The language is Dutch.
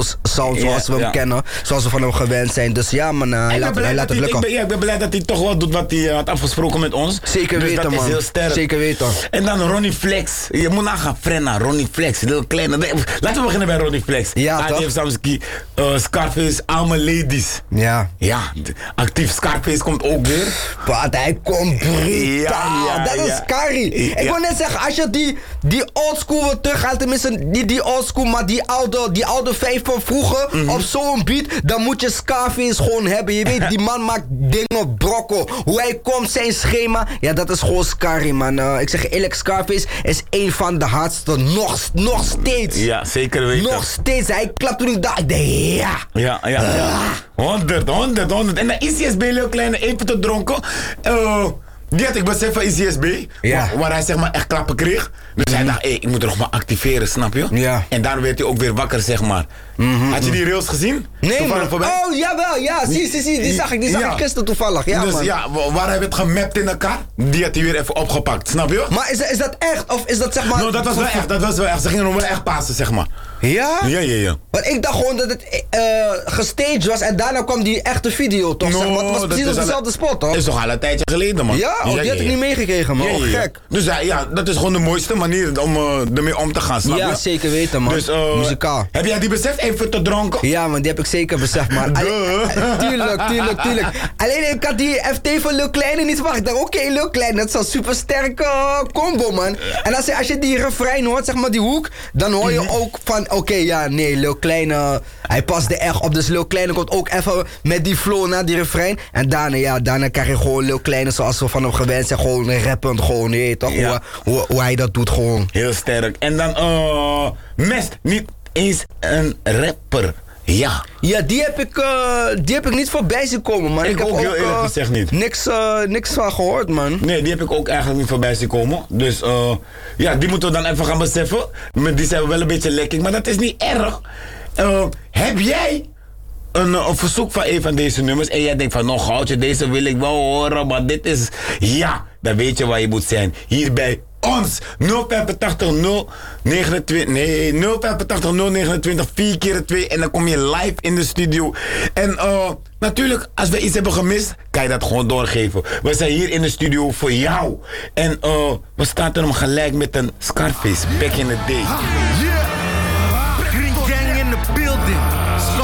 sound zoals we hem kennen. Zoals we van hem gewend zijn. Dus ja man, hij laat het lukken. Ik ben blij dat hij toch wel doet wat hij had afgesproken met ons. Zeker dus weten dat man. Is heel sterk. Zeker weten. En dan Ronnie Flex. Je moet nagaan, Frenna, Ronnie Flex. Heel kleine. Laten we beginnen bij Ronnie Flex. Ja toch? Adem Samski, Scarface, Alma Ladies. Ja. Ja, actief Scarface komt ook weer. Wat, hij komt brutaal. Ja, dat is Carrie. Ik wil net zeggen, als je die oldschool wil teruggaan, tenminste niet die oldschool, maar die oude 5 van vroeger, op zo'n beat, dan moet je Scarface gewoon hebben. Je weet, die man maakt dingen brokkel. Hoe hij komt, zijn schema, ja, dat is gewoon Carrie, man. Ik zeg eerlijk, Scarface is een van de hardste, nog steeds. Ja, zeker weten. Nog steeds. Hij klapt toen ik dacht, ik dacht, ja. Ja. 100. En dan ICSB, heel kleine, even te dronken. Die had ik besef van ICSB. Ja. Waar hij zeg maar echt klappen kreeg. Dus hij dacht, ik moet er nog maar activeren, snap je? Ja. En daar werd hij ook weer wakker, zeg maar. Had je die rails gezien? Nee, toevallig man. voorbij? Oh, jawel, ja. Zie. Die zag ik gisteren toevallig. Ja, dus man. ja, waar hij werd gemapt in elkaar, die had hij weer even opgepakt, snap je? Maar is dat echt? Of is dat zeg maar... Nou, dat was wel echt. Ze gingen nog wel echt passen, zeg maar. Ja? Ja. Want ik dacht gewoon dat het gestaged was en daarna kwam die echte video, toch? Zeg, want het was precies op dezelfde spot, toch? Dat is toch al een tijdje geleden, man. Ja? Die had ik niet meegekregen, man. Oh, gek. Dus ja, dat is gewoon de mooiste manier om ermee om te gaan, snap je? Ja, zeker weten, man. Dus, muzikaal. Heb jij die beseft even te dronken? Ja, man, die heb ik zeker beseft, man. Tuurlijk. Alleen ik had die FT van Lil Kleine niet verwacht. Ik dacht, oké, Lil Kleine, dat is een super sterke combo, man. En als je die refrein hoort, zeg maar die hoek, dan hoor je ook van, Lil Kleine, hij paste echt op. Dus Lil Kleine komt ook even met die flow naar die refrein. En daarna krijg je gewoon Lil Kleine zoals we van hem gewend zijn. Gewoon rappend, gewoon, nee, toch? Ja. Hoe hij dat doet, gewoon. Heel sterk. En dan, Mest, niet eens een rapper. Ja. Ja, die heb ik niet voorbij zien komen, man. Ik heb ook heel eerlijk gezegd niet. Niks van gehoord, man. Nee, die heb ik ook eigenlijk niet voorbij zien komen. Dus ja, die moeten we dan even gaan beseffen. Die zijn wel een beetje lekker, maar dat is niet erg. Heb jij een verzoek van een van deze nummers en jij denkt van, nog goudje, deze wil ik wel horen, maar dit is... Ja, dan weet je waar je moet zijn. Hier bij ons. 085 029, nee, 085 029 4 keer 2 en dan kom je live in de studio. En natuurlijk, als we iets hebben gemist, kan je dat gewoon doorgeven. We zijn hier in de studio voor jou. En we starten hem gelijk met een Scarface, Back in the Day.